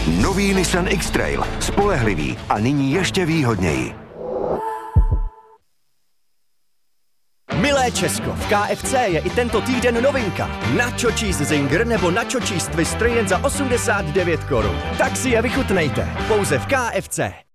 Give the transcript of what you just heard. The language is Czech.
Nový Nissan X-Trail. Spolehlivý a nyní ještě výhodněji. Milé Česko, v KFC je i tento týden novinka. Nacho Cheese Zinger nebo Nacho Cheese Twister jen za 89 korun. Tak si je vychutnejte, pouze v KFC.